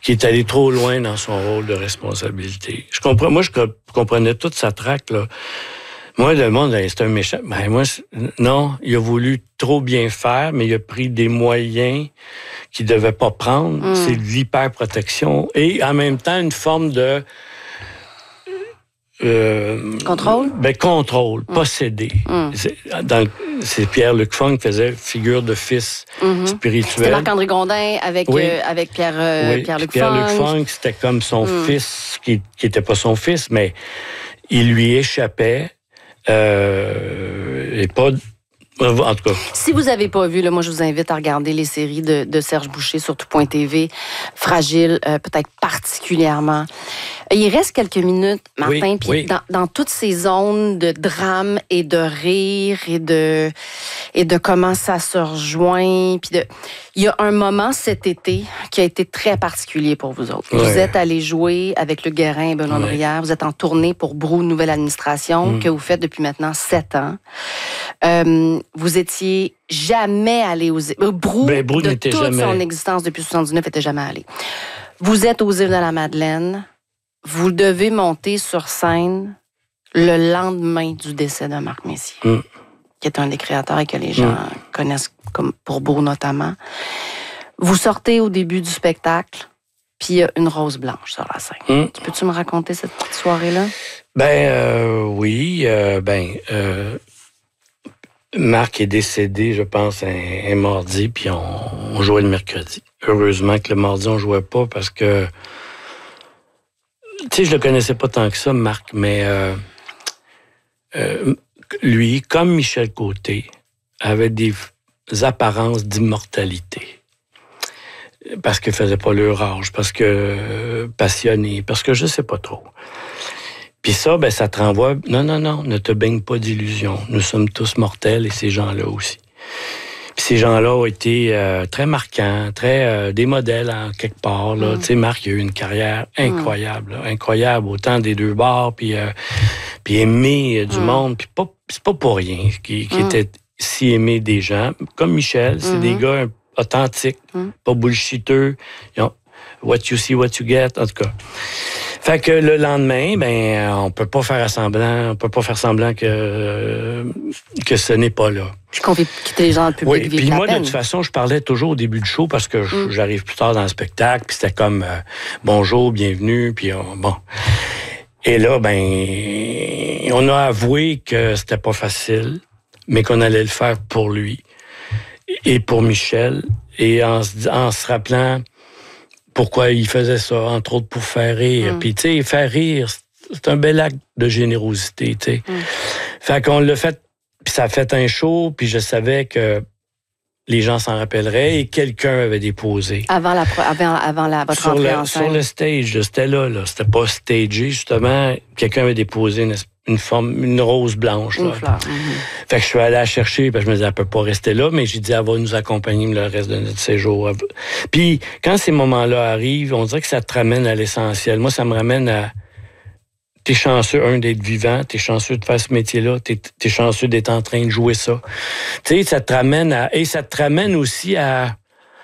qui est allé trop loin dans son rôle de responsabilité. Moi, je comprenais toute sa traque, là. Moi, le monde, c'est un méchant. Ben, moi, non, il a voulu trop bien faire, mais il a pris des moyens qu'il ne devait pas prendre. C'est de l'hyperprotection et en même temps une forme de... contrôle? Contrôle, posséder. C'est Pierre-Luc Funk qui faisait figure de fils spirituel. C'était Marc-André Gondin avec Pierre-Luc Funk. Pierre-Luc Funk, c'était comme son fils, qui n'était pas son fils, mais il lui échappait. Et pas... En tout cas. Si vous n'avez pas vu, là, moi, je vous invite à regarder les séries de Serge Boucher sur tout.tv. Fragile, peut-être particulièrement. Il reste quelques minutes, Martin, puis dans toutes ces zones de drame et de rire et de comment ça se rejoint. Il y a un moment cet été qui a été très particulier pour vous autres. Vous êtes allés jouer avec Luc Guérin et Benoît Brière. Vous êtes en tournée pour Brou, nouvelle administration, que vous faites depuis maintenant 7 ans. Vous étiez jamais allé aux îles. Brou de toute son existence depuis 79, était jamais allé. Vous êtes aux îles de la Madeleine. Vous devez monter sur scène le lendemain du décès de Marc Messier, qui est un des créateurs et que les gens connaissent comme pour Brou notamment. Vous sortez au début du spectacle, puis il y a une rose blanche sur la scène. Peux-tu me raconter cette petite soirée-là? Oui. Marc est décédé, je pense, un mardi, puis on jouait le mercredi. Heureusement que le mardi, on jouait pas parce que... Tu sais, je le connaissais pas tant que ça, Marc, mais lui, comme Michel Côté, avait des apparences d'immortalité. Parce qu'il faisait pas leur âge, parce que passionné, parce que je sais pas trop. Puis ça, ça te renvoie... Non, ne te baigne pas d'illusions. Nous sommes tous mortels et ces gens-là aussi. Puis ces gens-là ont été très marquants, très des modèles en quelque part. Tu sais, Marc, il a eu une carrière incroyable, incroyable, autant des deux bords, puis aimé du monde. Puis c'est pas pour rien qu'il était si aimé des gens. Comme Michel, c'est des gars authentiques, pas bullshiteux. What you see, what you get, en tout cas. Fait que le lendemain, on peut pas faire semblant que ce n'est pas là. Puis qu'on fait quitter les gens dans le public. Oui, puis moi, de toute façon, je parlais toujours au début du show parce que j'arrive plus tard dans le spectacle, puis c'était comme bonjour, bienvenue, puis bon. Et là, on a avoué que c'était pas facile, mais qu'on allait le faire pour lui et pour Michel, et en se rappelant pourquoi il faisait ça, entre autres pour faire rire. Puis, tu sais, faire rire, c'est un bel acte de générosité, tu sais. Fait qu'on l'a fait, puis ça a fait un show, puis je savais que les gens s'en rappelleraient et quelqu'un avait déposé. Avant votre entrée en scène. Sur le stage, c'était là. C'était pas stagé, justement. Quelqu'un avait déposé une rose blanche. Une fleur. Fait que je suis allé la chercher, parce que je me disais, elle peut pas rester là, mais j'ai dit, elle va nous accompagner le reste de notre séjour. Puis, quand ces moments-là arrivent, on dirait que ça te ramène à l'essentiel. Moi, ça me ramène à... T'es chanceux, d'être vivant, t'es chanceux de faire ce métier-là, t'es chanceux d'être en train de jouer ça. Tu sais, ça te ramène à... Et ça te ramène aussi à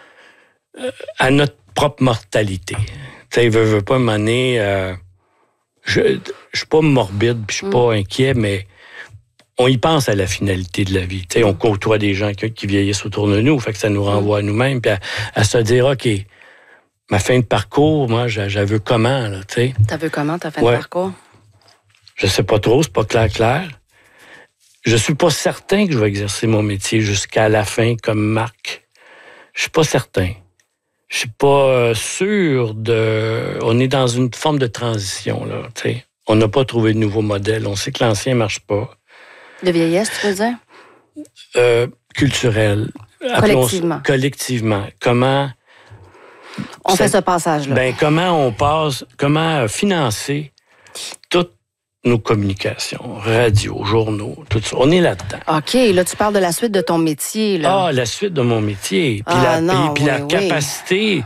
notre propre mortalité. Tu sais, veut pas m'amener... Je suis pas morbide, puis je suis pas inquiet, mais on y pense à la finalité de la vie. Tu sais, on côtoie des gens qui vieillissent autour de nous, fait que ça nous renvoie à nous-mêmes, puis à se dire, OK, ma fin de parcours, moi, je veux comment, là, tu sais. T'as vu comment, ta fin de parcours? Je sais pas trop, c'est pas clair. Je suis pas certain que je vais exercer mon métier jusqu'à la fin comme Marc. Je suis pas certain. Je suis pas sûr de... On est dans une forme de transition, là, tu sais. On n'a pas trouvé de nouveau modèle. On sait que l'ancien marche pas. De vieillesse, tu veux dire? Culturel. Collectivement. Collectivement. Comment... On fait ce passage-là. Comment financer toutes nos communications, radio, journaux, tout ça. On est là-dedans. OK, là, tu parles de la suite de ton métier, là. Ah, la suite de mon métier. Puis la capacité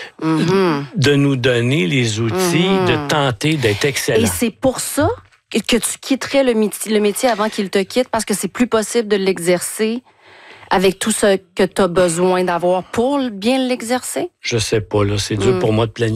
de nous donner les outils, de tenter d'être excellent. Et c'est pour ça que tu quitterais le métier avant qu'il te quitte, parce que c'est plus possible de l'exercer avec tout ce que tu as besoin d'avoir pour bien l'exercer? Je sais pas, là. C'est dur pour moi de planifier.